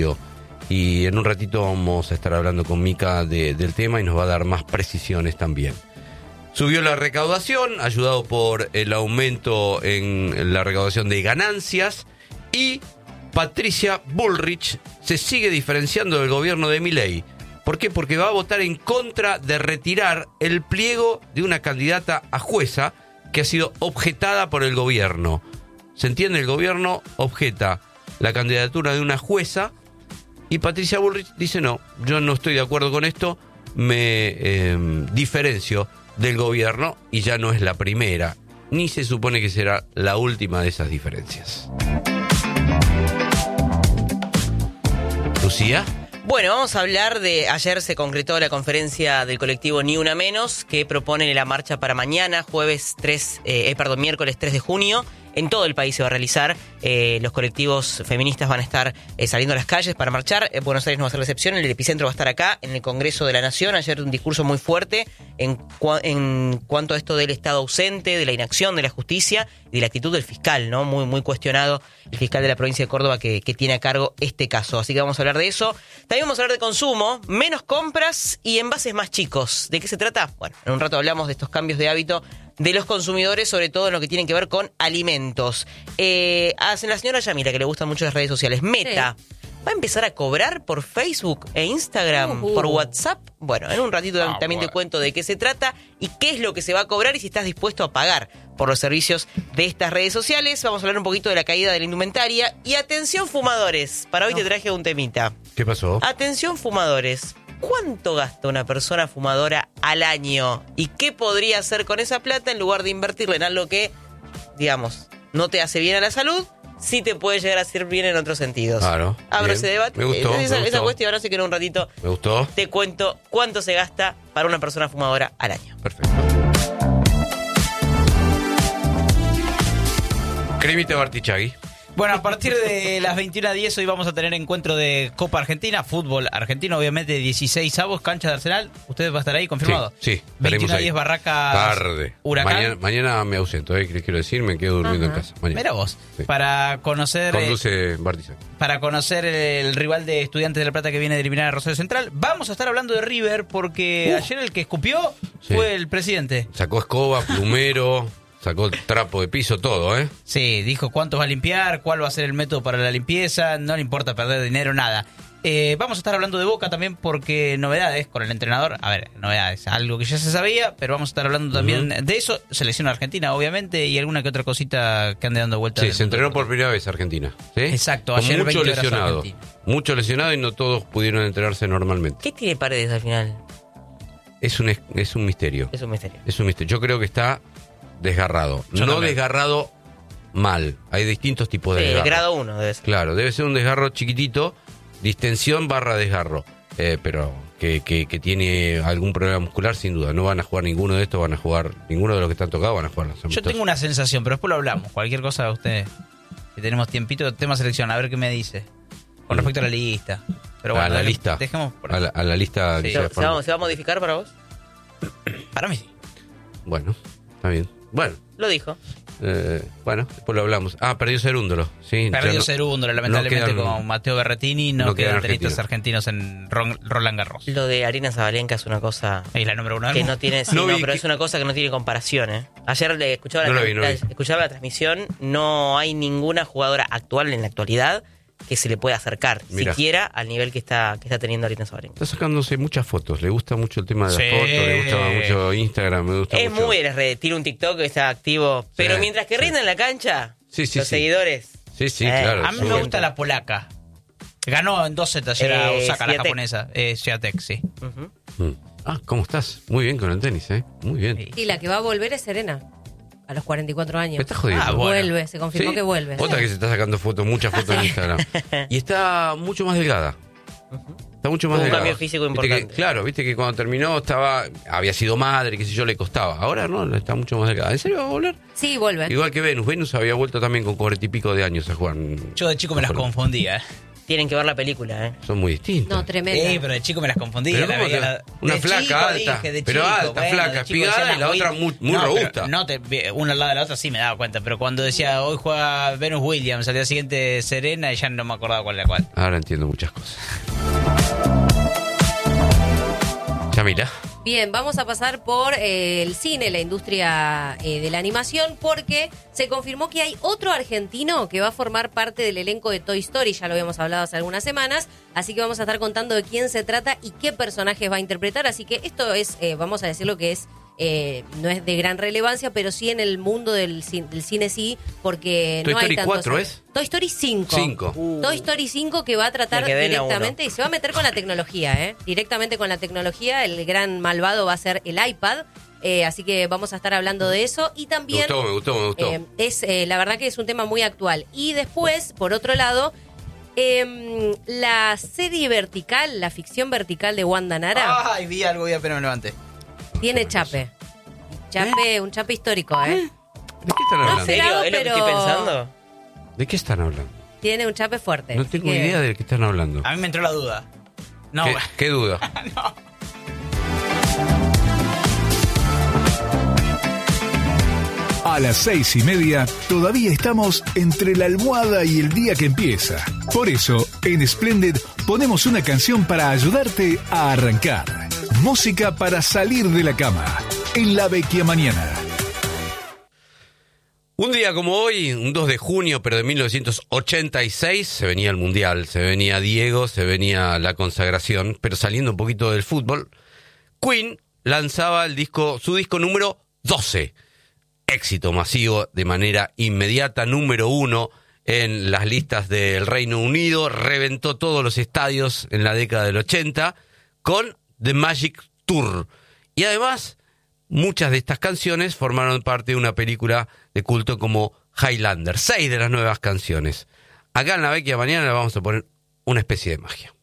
sucedió. Y en un ratito vamos a estar hablando con Mica del tema y nos va a dar más precisiones también. Subió la recaudación, ayudado por el aumento en la recaudación de ganancias, y Patricia Bullrich se sigue diferenciando del gobierno de Milei. ¿Por qué? Porque va a votar en contra de retirar el pliego de una candidata a jueza que ha sido objetada por el gobierno. ¿Se entiende? El gobierno objeta la candidatura de una jueza y Patricia Bullrich dice: no, yo no estoy de acuerdo con esto, me diferencio del gobierno, y ya no es la primera, ni se supone que será la última de esas diferencias. Lucía. Bueno, vamos a hablar de... Ayer se concretó la conferencia del colectivo Ni Una Menos, que propone la marcha para mañana, miércoles 3 de junio. En todo el país se va a realizar. Los colectivos feministas van a estar saliendo a las calles para marchar. Buenos Aires no va a ser la excepción. El epicentro va a estar acá, en el Congreso de la Nación. Ayer un discurso muy fuerte en cuanto a esto del Estado ausente, de la inacción de la justicia y de la actitud del fiscal, ¿no? Muy cuestionado el fiscal de la provincia de Córdoba que tiene a cargo este caso. Así que vamos a hablar de eso. También vamos a hablar de consumo, menos compras y envases más chicos. ¿De qué se trata? Bueno, en un rato hablamos de estos cambios de hábito de los consumidores, sobre todo en lo que tiene que ver con alimentos. A la señora Yamila, que le gustan mucho las redes sociales, Meta, sí, ¿va a empezar a cobrar por Facebook e Instagram, por WhatsApp? Bueno, en un ratito también te cuento de qué se trata y qué es lo que se va a cobrar y si estás dispuesto a pagar por los servicios de estas redes sociales. Vamos a hablar un poquito de la caída de la indumentaria. Y atención, fumadores, para hoy te traje un temita. ¿Qué pasó? Atención, fumadores. ¿Cuánto gasta una persona fumadora al año? ¿Y qué podría hacer con esa plata en lugar de invertirla en algo que, digamos, no te hace bien a la salud? Sí te puede llegar a hacer bien en otros sentidos. Claro. Abro ese debate. Me gustó. Esa cuestión, así que en un ratito me gustó. Te cuento cuánto se gasta para una persona fumadora al año. Perfecto. Crémite Bartichagui. Bueno, a partir de las 21:10 hoy vamos a tener encuentro de Copa Argentina, fútbol argentino, obviamente 16avos, cancha de Arsenal. ¿Usted va a estar ahí, confirmado? Sí. 21:10 Barracas. Tarde. Huracán. Mañana me ausento, les quiero decir, me quedo durmiendo en casa. Mañana. Mira vos, sí. Para conocer... Conduce Bartichagui. Para conocer el rival de Estudiantes de La Plata que viene de eliminar a Rosario Central. Vamos a estar hablando de River porque ayer el que escupió fue el presidente. Sacó escoba, plumero... Sacó trapo de piso, todo, ¿eh? Sí, dijo cuánto va a limpiar, cuál va a ser el método para la limpieza, no le importa perder dinero, nada. Vamos a estar hablando de Boca también porque novedades con el entrenador. A ver, novedades, algo que ya se sabía, pero vamos a estar hablando también de eso. Selección argentina, obviamente, y alguna que otra cosita que ande dando vueltas. Sí, se entrenó por primera vez Argentina, ¿sí? Exacto, con ayer mucho lesionado. Mucho lesionado y no todos pudieron entrenarse normalmente. ¿Qué tiene Paredes al final? Es un misterio. Es un misterio. Es un misterio. Yo creo que está desgarrado. Desgarrado mal. Hay distintos tipos de desgarro. Grado 1 debe ser. Claro, debe ser un desgarro chiquitito, distensión / desgarro. Pero que tiene algún problema muscular, sin duda. No van a jugar ninguno de estos, van a jugar ninguno de los que están tocados, van a jugar los amistosos. Yo tengo una sensación, pero después lo hablamos. Cualquier cosa, usted, si tenemos tiempito, tema selección, a ver qué me dice. Con respecto a la lista. Pero bueno, a la lista. Dejemos a la lista. Sí. ¿Se va a modificar para vos? Para mí sí. Bueno, está bien. Bueno. Lo dijo. Bueno, después lo hablamos. Perdió Cerúndolo. Sí, perdió Cerúndolo, lamentablemente, con Mateo Berretini. No quedan tenistas argentinos en Roland Garros. Lo de Arina Zabalenka es una cosa... ¿Es la número uno? Que no tiene... pero es una cosa que no tiene comparación, ¿eh? Ayer escuchaba la transmisión. No hay ninguna jugadora actual en la actualidad que se le pueda acercar, siquiera al nivel que está teniendo Arina Zabalenka. Está sacándose muchas fotos, le gusta mucho el tema de las fotos, le gusta mucho Instagram, me gusta mucho. Es muy red, tiene un TikTok que está activo, pero mientras que rinda en la cancha, los seguidores... Sí, claro. A mí me gusta la polaca. Ganó en 2 sets ayer a Osaka, la japonesa. Swiatek, sí. ¿Cómo estás? Muy bien con el tenis, Muy bien. Y la que va a volver es Serena. A los 44 años. Me estás jodiendo. Vuelve, se confirmó que vuelve. Otra que se está sacando fotos, muchas fotos en Instagram. Y está mucho más delgada. Está mucho más delgada. Un cambio físico importante. Viste que cuando terminó había sido madre, qué sé yo, le costaba. Ahora no, está mucho más delgada. ¿En serio va a volver? Sí, vuelve. Igual que Venus. Venus había vuelto también con 40 y pico de años a jugar. Yo de chico me las confundía. Tienen que ver la película, ¿eh? Son muy distintas. No, tremenda. Pero de chico me las confundí. Pero la ¿cómo veía que? Una de flaca chico, alta, dije, de pero chico, alta, bueno, flaca, de chico espigada, decía y la otra muy robusta. Pero no una al lado de la otra sí me daba cuenta, pero cuando decía hoy juega Venus Williams, al día siguiente Serena, y ya no me acordaba cuál era cuál. Ahora entiendo muchas cosas. Yamila. Bien, vamos a pasar por el cine, la industria de la animación, porque se confirmó que hay otro argentino que va a formar parte del elenco de Toy Story. Ya lo habíamos hablado hace algunas semanas, así que vamos a estar contando de quién se trata y qué personajes va a interpretar. Así que esto es, vamos a decir lo que es, no es de gran relevancia, pero sí en el mundo del cine sí, porque Toy no hay Story tantos... 4 ¿es? Toy Story 5. 5. Toy Story 5 que va a tratar Me quedé en la directamente y se va a meter con la tecnología, directamente con la tecnología. El gran malvado va a ser el iPad, así que vamos a estar hablando de eso. Y también Me gustó. es la verdad que es un tema muy actual. Y después, por otro lado, la serie vertical, la ficción vertical de Wanda Nara Ay, vi algo y apenas me levanté. tiene chape. Un chape histórico, ¿De qué están ¿En hablando? serio? ¿Es lo que pero- estoy pensando? ¿De qué están hablando? Tiene un chape fuerte. No así tengo que- idea de qué están hablando. A mí me entró la duda. No, ¿Qué duda? A las 6:30 todavía estamos entre la almohada y el día que empieza. Por eso, en Splendid ponemos una canción para ayudarte a arrancar. Música para salir de la cama. En la Vecchia Mañana. Un día como hoy, un 2 de junio, pero de 1986, se venía el Mundial, se venía Diego, se venía la consagración, pero saliendo un poquito del fútbol, Queen lanzaba su disco número 12. Éxito masivo de manera inmediata, número 1 en las listas del Reino Unido, reventó todos los estadios en la década del 80 con The Magic Tour. Y además, muchas de estas canciones formaron parte de una película de culto como Highlander. 6 de las nuevas canciones. Acá en la Vecchia Mañana le vamos a poner una especie de magia.